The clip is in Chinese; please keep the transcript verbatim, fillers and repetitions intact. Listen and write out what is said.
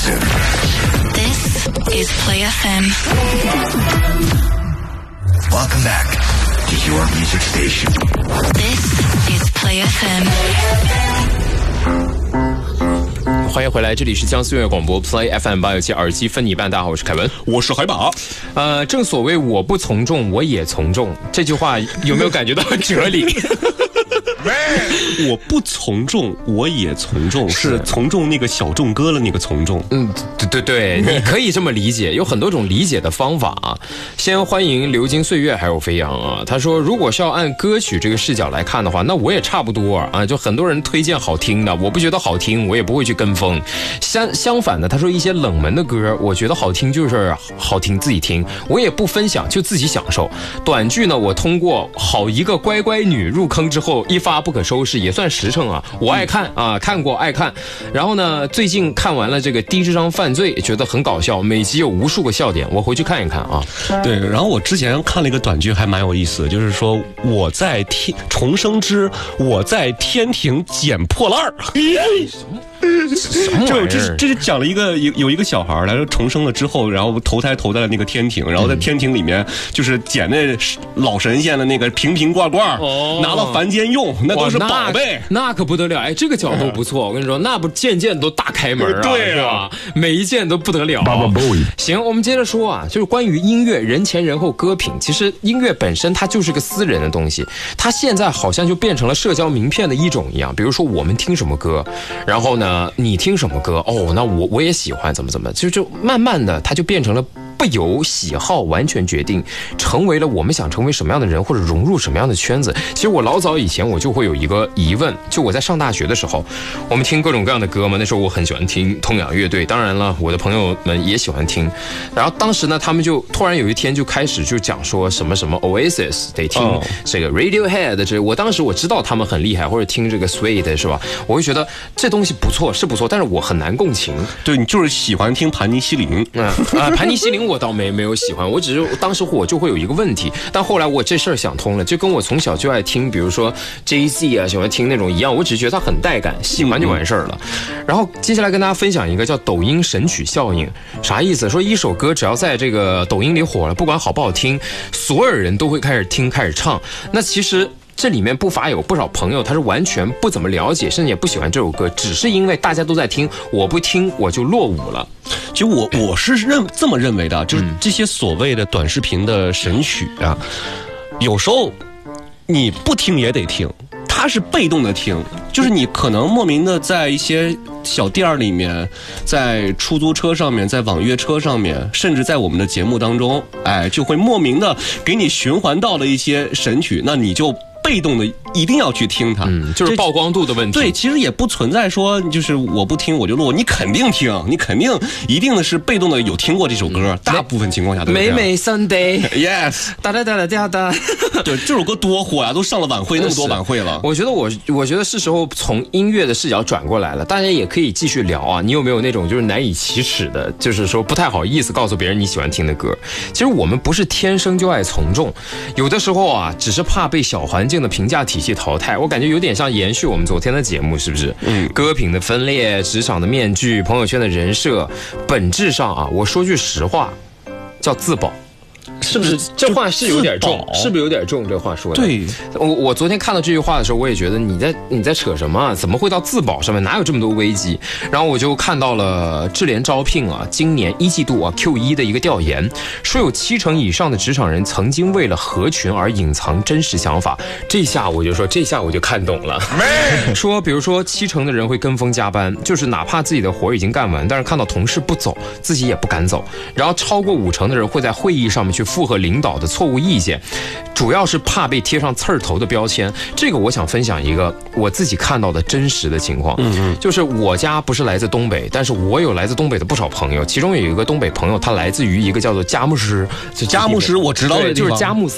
exclusive. This is Play F M. Welcome back to your music station. This is Play F M. 欢迎回来，这里是江苏音乐广播 Play F M 八六七耳机分你伴。大家好，我是凯文， 我是海马。 呃，正所谓我不从众，我也从众，这句话有没有感觉到哲理？ 我不从众，我也从众，是从众那个小众哥的那个从众。 嗯，对对对，你可以这么理解，有很多种理解的方法啊。先欢迎流金岁月还有飞扬啊，他说如果是要按歌曲这个视角来看的话，那我也差不多啊，就很多人推荐好听的，我不觉得好听，我也不会去跟风。相相反的，他说一些冷门的歌，我觉得好听就是好听，自己听，我也不分享，就自己享受。短剧呢，我通过好一个乖乖女入坑之后，一发不可收拾，也算实诚啊。我爱看啊，看过爱看。然后呢，最近看完了这个低智商犯罪，觉得很搞笑，每集有无数个笑点，我回去看一看啊。 对，然后我之前看了一个短剧，还蛮有意思的，就是说我在天重生之我在天庭捡破烂儿。 什么玩意儿？ 这是这是讲了一个有有一个小孩来重生了之后，然后投胎投在了那个天庭，然后在天庭里面就是捡那老神仙的那个瓶瓶罐罐，哦、拿到凡间用，那都是宝贝， 那, 那可不得了！哎，这个角度不错，我跟你说，那不件件都大开门啊， 对是吧？每一件都不得了。行，我们接着说啊，就是关于音乐人前人后歌品，其实音乐本身它就是个私人的东西，它现在好像就变成了社交名片的一种一样。比如说我们听什么歌，然后呢？你听什么歌？哦，那我我也喜欢怎么怎么，就就慢慢的，它就变成了不由喜好完全决定，成为了我们想成为什么样的人或者融入什么样的圈子。其实我老早以前我就会有一个疑问，就我在上大学的时候，我们听各种各样的歌嘛，那时候我很喜欢听痛仰乐队，当然了，我的朋友们也喜欢听。然后当时呢，他们就突然有一天就开始就讲说什么什么 Oasis 得听这个 Radiohead， 这我当时我知道他们很厉害，或者听这个 Suede 是吧？我会觉得这东西不错是不错，但是我很难共情。 对，你就是喜欢听盘尼西林， 嗯啊，盘尼西林我倒没没有喜欢，我只是当时我就会有一个问题，但后来我这事儿想通了，就跟我从小就爱听，比如说 J Z 啊，喜欢听那种一样，我只是觉得它很带感，喜欢就完事儿了。然后接下来跟大家分享一个叫抖音神曲效应，啥意思？说一首歌只要在这个抖音里火了，不管好不好听，所有人都会开始听开始唱。那其实这里面不乏有不少朋友，他是完全不怎么了解，甚至也不喜欢这首歌，只是因为大家都在听，我不听我就落伍了。 其实我我是认这么认为的，就是这些所谓的短视频的神曲啊，有时候你不听也得听，它是被动的听，就是你可能莫名的在一些小店里面，在出租车上面，在网约车上面，甚至在我们的节目当中，哎，就会莫名的给你循环到了一些神曲，那你就被动的一定要去听它， 嗯，就是曝光度的问题。 对，其实也不存在说就是我不听我就落，你肯定听，你肯定一定的是被动的有听过这首歌，嗯、大部分情况下都是这样。 美美 Sunday，yes， 哒哒哒哒哒哒。 对，这首歌多火呀，都上了晚会，那么多晚会了。 我觉得我我觉得是时候从音乐的视角转过来了，大家也可以继续聊啊。你有没有那种就是难以启齿的，就是说不太好意思告诉别人你喜欢听的歌？其实我们不是天生就爱从众，有的时候啊，只是怕被小环境的评价体系淘汰。我感觉有点像延续我们昨天的节目，是不是？嗯，歌品的分裂，职场的面具，朋友圈的人设，本质上啊，我说句实话，叫自保。是不是这话是有点重？是不是有点重？这话说的。 对， 我我昨天看到这句话的时候，我也觉得你在你在扯什么啊？怎么会到自保上面？哪有这么多危机？然后我就看到了智联招聘啊，今年一季度啊 Q 一的一个调研，说有七成以上的职场人曾经为了合群而隐藏真实想法。这下我就说，这下我就看懂了。说比如说七成的人会跟风加班，就是哪怕自己的活已经干完，但是看到同事不走，自己也不敢走。然后超过五成的人会在会议上面去附和领导的错误意见，主要是怕被贴上刺儿头的标签。这个我想分享一个我自己看到的真实的情况，嗯嗯，就是我家不是来自东北，但是我有来自东北的不少朋友，其中有一个东北朋友，他来自于一个叫做佳木斯， 佳木斯我知道的地方， 就是佳木斯。